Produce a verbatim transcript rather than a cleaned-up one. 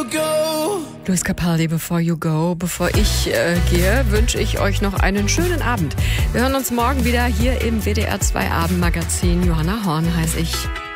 you go. Luis Capaldi, Before You Go. Bevor ich äh, gehe, wünsche ich euch noch einen schönen Abend. Wir hören uns morgen wieder hier im W D R zwei Abendmagazin. Johanna Horn heiße ich.